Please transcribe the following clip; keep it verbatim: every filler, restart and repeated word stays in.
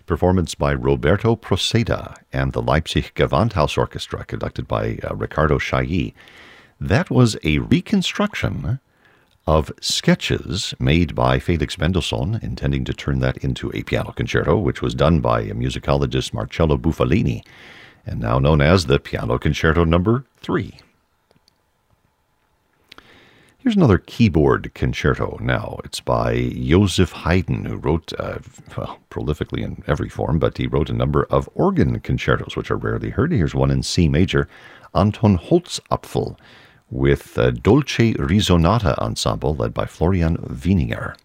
Performance by Roberto Proceda and the Leipzig Gewandhaus Orchestra, conducted by uh, Ricardo Chailly. That was a reconstruction of sketches made by Felix Mendelssohn, intending to turn that into a piano concerto, which was done by a musicologist Marcello Bufalini, and now known as the Piano Concerto Number Three. Here's another keyboard concerto now. It's by Joseph Haydn, who wrote, uh, well, prolifically in every form, but he wrote a number of organ concertos, which are rarely heard. Here's one in C major, Anton Holzapfel, with uh, Dolce Risonata Ensemble, led by Florian Wieninger.